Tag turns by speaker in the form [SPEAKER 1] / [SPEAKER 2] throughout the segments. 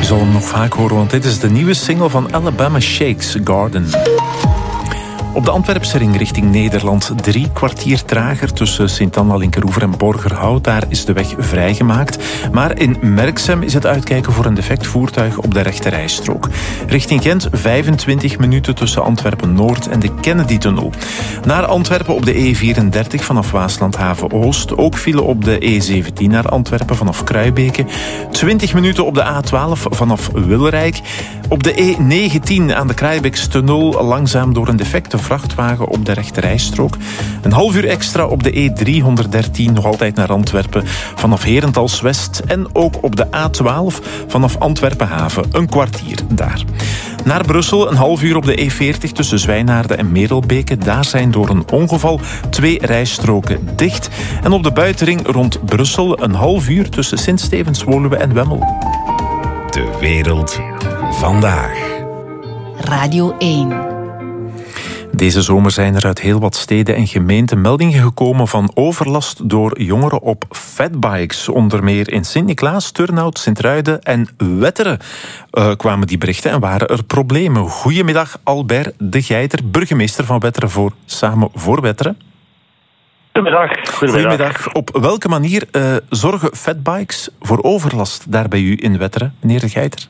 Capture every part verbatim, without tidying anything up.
[SPEAKER 1] Je zal hem nog vaak horen, want dit is de nieuwe single van Alabama Shakes, Garden. Op de Antwerpse ring richting Nederland drie kwartier trager tussen Sint-Anna, Linkeroever en Borgerhout. Daar is de weg vrijgemaakt. Maar in Merksem is het uitkijken voor een defect voertuig op de rechterrijstrook. Richting Gent vijfentwintig minuten tussen Antwerpen-Noord en de Kennedy-tunnel. Naar Antwerpen op de E vierendertig vanaf Waaslandhaven-Oost. Ook file op de E zeventien naar Antwerpen vanaf Kruibeke. twintig minuten op de A twaalf vanaf Wilrijk. Op de E negentien aan de Kraaibekstunnel langzaam door een defecte vrachtwagen op de rechterrijstrook. Een half uur extra op de E driehonderddertien, nog altijd naar Antwerpen, vanaf Herentals-West. En ook op de A twaalf vanaf Antwerpen-Haven, een kwartier daar. Naar Brussel een half uur op de E veertig tussen Zwijnaarden en Merelbeke. Daar zijn door een ongeval twee rijstroken dicht. En op de buitenring rond Brussel een half uur tussen Sint-Stevens, Woluwe en Wemmel.
[SPEAKER 2] De wereld vandaag.
[SPEAKER 3] Radio één.
[SPEAKER 1] Deze zomer zijn er uit heel wat steden en gemeenten meldingen gekomen van overlast door jongeren op fatbikes. Onder meer in Sint-Niklaas, Turnhout, Sint-Truiden en Wetteren uh, kwamen die berichten en waren er problemen. Goedemiddag, Albert de Geiter, burgemeester van Wetteren voor Samen voor Wetteren.
[SPEAKER 4] Goedemiddag. Goedemiddag.
[SPEAKER 1] Goedemiddag. Op welke manier uh, zorgen fatbikes voor overlast daar bij u in Wetteren, meneer de Geiter?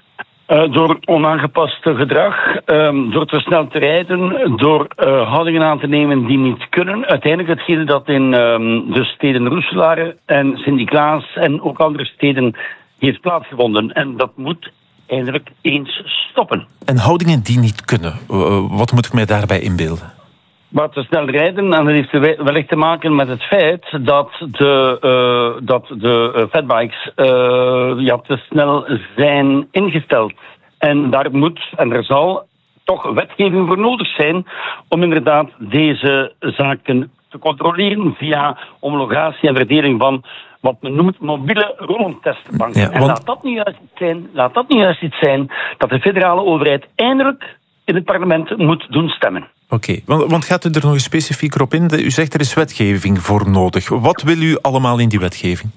[SPEAKER 4] Uh, door onaangepast gedrag, um, door te snel te rijden, door uh, houdingen aan te nemen die niet kunnen. Uiteindelijk hetgene dat in um, de steden Roeselare en Sint-Niklaas en ook andere steden heeft plaatsgevonden. En dat moet eindelijk eens stoppen.
[SPEAKER 1] En houdingen die niet kunnen, uh, wat moet ik mij daarbij inbeelden?
[SPEAKER 4] Maar te snel rijden, en dat heeft wellicht te maken met het feit dat de, uh, dat de uh, fatbikes uh, ja, te snel zijn ingesteld. En daar moet, en er zal toch wetgeving voor nodig zijn om inderdaad deze zaken te controleren via homologatie en verdeling van wat men noemt mobiele roltestbanken.
[SPEAKER 1] Ja, want...
[SPEAKER 4] En laat dat niet juist iets zijn, laat dat niet juist iets zijn dat de federale overheid eindelijk in het parlement moet doen stemmen.
[SPEAKER 1] Oké, okay, want, want gaat u er nog eens specifieker op in? U zegt er is wetgeving voor nodig. Wat wil u allemaal in die wetgeving?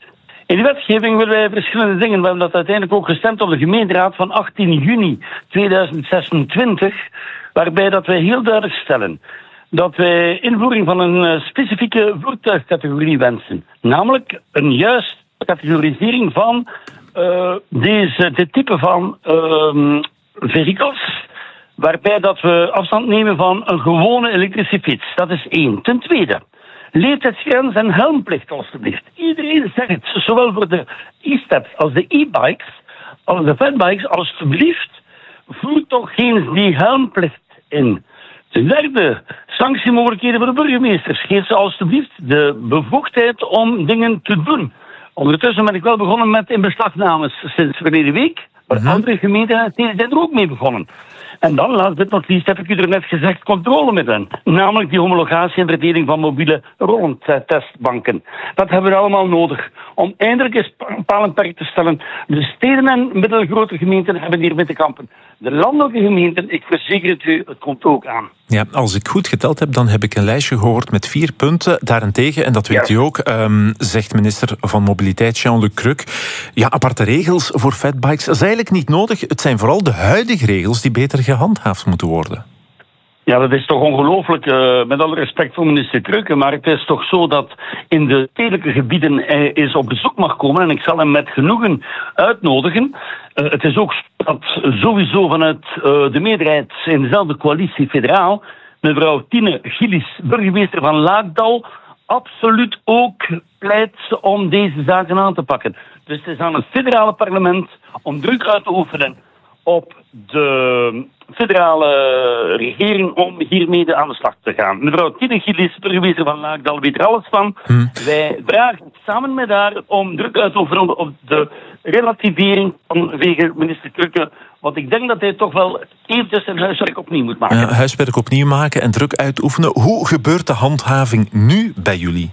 [SPEAKER 4] In die wetgeving willen wij verschillende dingen. We hebben dat uiteindelijk ook gestemd op de gemeenteraad van achttien juni tweeduizend zesentwintig, waarbij dat wij heel duidelijk stellen dat wij invoering van een specifieke voertuigcategorie wensen. Namelijk een juiste categorisering van uh, deze, dit type van uh, vehicles, waarbij dat we afstand nemen van een gewone elektrische fiets. Dat is één. Ten tweede, leeftijdsgrens en helmplicht alstublieft. Iedereen zegt het, zowel voor de e-steps als de e-bikes, als de fatbikes, alstublieft, voer toch geen die helmplicht in. Ten derde, sanctiemogelijkheden voor de burgemeesters. Geef ze alstublieft de bevoegdheid om dingen te doen. Ondertussen ben ik wel begonnen met inbeslagnames sinds verleden week, maar uh-huh. andere gemeenten en steden zijn er ook mee begonnen. En dan, last but not least, heb ik u er net gezegd, controlemiddelen. Namelijk die homologatie en verdeling van mobiele rollentestbanken. Dat hebben we allemaal nodig om eindelijk eens paal en perk te stellen. De steden en middelgrote gemeenten hebben hiermee te kampen. De landelijke gemeenten, ik verzeker het u, het komt ook aan.
[SPEAKER 1] Ja, als ik goed geteld heb, dan heb ik een lijstje gehoord met vier punten. Daarentegen, en dat weet ja. u ook, um, zegt minister van Mobiliteit Jean-Luc Crux, ja, aparte regels voor fatbikes, dat is eigenlijk niet nodig. Het zijn vooral de huidige regels die beter gehandhaafd moeten worden.
[SPEAKER 4] Ja, dat is toch ongelooflijk, uh, met alle respect voor minister Crux, maar het is toch zo dat in de stedelijke gebieden hij eens op bezoek mag komen en ik zal hem met genoegen uitnodigen. Uh, het is ook dat sowieso vanuit uh, de meerderheid in dezelfde coalitie federaal, mevrouw Tine Gillis, burgemeester van Laakdal, absoluut ook pleit om deze zaken aan te pakken. Dus het is aan het federale parlement om druk uit te oefenen op de federale regering om hiermee aan de slag te gaan. Mevrouw Tine Gillis, burgemeester van Laakdal, weet er alles van. Hmm. Wij vragen samen met haar om druk uit te oefenen op de relativering vanwege minister Crux. Want ik denk dat hij toch wel eventjes zijn huiswerk opnieuw moet maken.
[SPEAKER 1] Ja, huiswerk opnieuw maken en druk uitoefenen. Hoe gebeurt de handhaving nu bij jullie?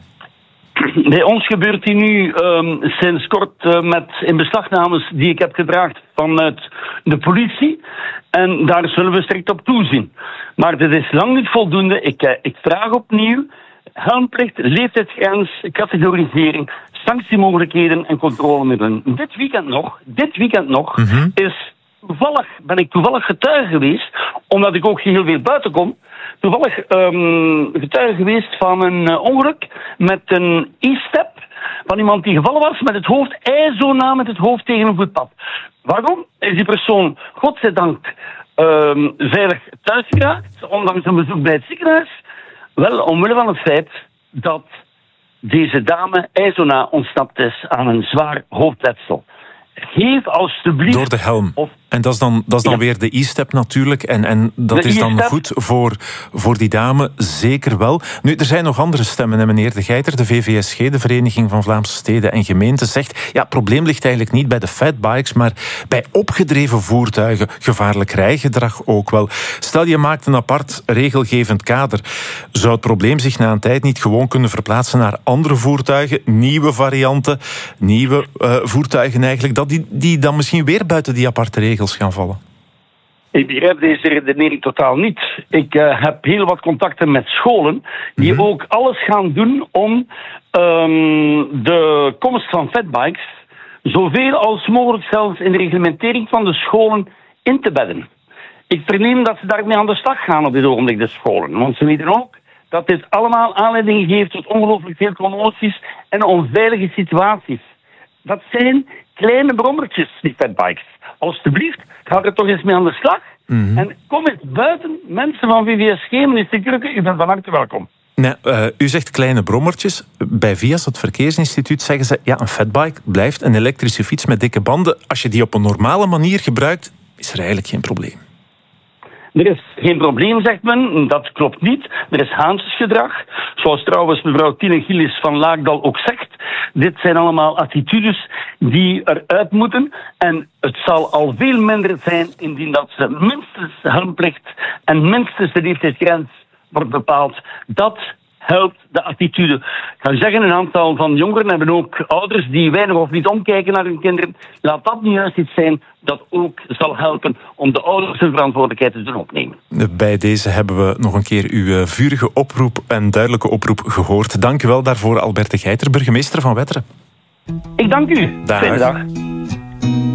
[SPEAKER 4] Bij ons gebeurt die nu um, sinds kort uh, met inbeslagnames die ik heb gebracht vanuit de politie. En daar zullen we strikt op toezien. Maar dit is lang niet voldoende. Ik, uh, ik vraag opnieuw helmplicht, leeftijdsgrens, categorisering. sanctiemogelijkheden en controlemiddelen. Dit weekend nog, dit weekend nog
[SPEAKER 1] Mm-hmm.
[SPEAKER 4] is toevallig, ben ik toevallig getuige geweest, omdat ik ook heel veel buiten kom, toevallig um, getuige geweest van een uh, ongeluk met een e-step van iemand die gevallen was met het hoofd, ijzona met het hoofd tegen een voetpad. Waarom? Is die persoon, godzijdank, um, veilig thuis geraakt, ondanks een bezoek bij het ziekenhuis? Wel, omwille van het feit dat deze dame ijzona ontsnapt is aan een zwaar hoofdletsel. Geef alstublieft...
[SPEAKER 1] Door de helm.
[SPEAKER 4] Of,
[SPEAKER 1] En dat is dan, dat is dan
[SPEAKER 4] Ja.
[SPEAKER 1] weer de e-step natuurlijk. En, en dat
[SPEAKER 4] De
[SPEAKER 1] is dan
[SPEAKER 4] e-step.
[SPEAKER 1] goed voor, voor die dame, zeker wel. Nu, er zijn nog andere stemmen, hè, meneer De Geiter. De V V S G, de Vereniging van Vlaamse Steden en Gemeenten, zegt... ja, het probleem ligt eigenlijk niet bij de fatbikes, maar bij opgedreven voertuigen. Gevaarlijk rijgedrag ook wel. Stel, je maakt een apart regelgevend kader. Zou het probleem zich na een tijd niet gewoon kunnen verplaatsen naar andere voertuigen, nieuwe varianten, nieuwe uh, voertuigen eigenlijk, dat die, die dan misschien weer buiten die aparte regels gaan vallen?
[SPEAKER 4] Ik begrijp deze redenering totaal niet. Ik uh, heb heel wat contacten met scholen die
[SPEAKER 1] Mm-hmm.
[SPEAKER 4] ook alles gaan doen om um, de komst van fatbikes zoveel als mogelijk zelfs in de reglementering van de scholen in te bedden. Ik verneem dat ze daarmee aan de slag gaan op dit ogenblik, de scholen. Want ze weten ook dat dit allemaal aanleiding geeft tot ongelooflijk veel commoties en onveilige situaties. Dat zijn kleine brommertjes, die fatbikes. Alsjeblieft, ga er toch eens mee aan de slag.
[SPEAKER 1] Mm-hmm.
[SPEAKER 4] En kom eens buiten, mensen van V V S G, minister Krukke, u bent van harte welkom.
[SPEAKER 1] Nee, uh, u zegt kleine brommertjes. Bij V I A S, het verkeersinstituut, zeggen ze... ja, een fatbike blijft een elektrische fiets met dikke banden. Als je die op een normale manier gebruikt, is er eigenlijk geen probleem.
[SPEAKER 4] Er is geen probleem, zegt men. Dat klopt niet. Er is Haansgedrag. Zoals trouwens mevrouw Tine Gillis van Laakdal ook zegt. Dit zijn allemaal attitudes die eruit moeten. En het zal al veel minder zijn indien dat ze minstens helmplicht en minstens de leeftijdsgrens wordt bepaald. Dat helpt de attitude. Ik ga zeggen, een aantal van jongeren hebben ook ouders die weinig of niet omkijken naar hun kinderen. Laat dat nu juist iets zijn dat ook zal helpen om de ouders hun verantwoordelijkheid te doen opnemen.
[SPEAKER 1] Bij deze hebben we nog een keer uw vurige oproep en duidelijke oproep gehoord. Dank u wel daarvoor, Albert De Geiter, burgemeester van Wetteren.
[SPEAKER 4] Ik dank u.
[SPEAKER 1] Dag.
[SPEAKER 4] Fijne dag.